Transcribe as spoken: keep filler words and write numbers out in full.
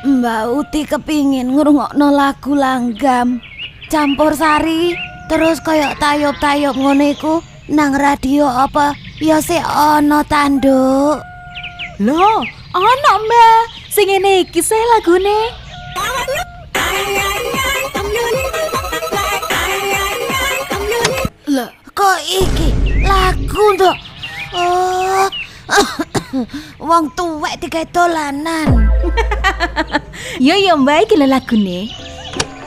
Mbak Uti kepingin ngrungokno lagu langgam campur sari terus koyok tayub-tayub ngono iku nang radio apa ya sik ana tanduk. Loh, ana Mbak. Sing ngene iki sih lagune. Lah, kok iki lagu nduk? Oh. Wong tuwek digawe dolanan. Yo yo Mbak iki lho lagune.